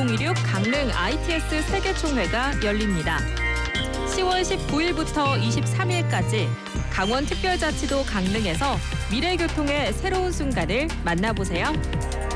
2026 강릉 ITS 세계총회가 열립니다. 10월 19일부터 23일까지 강원특별자치도 강릉에서 미래교통의 새로운 순간을 만나보세요.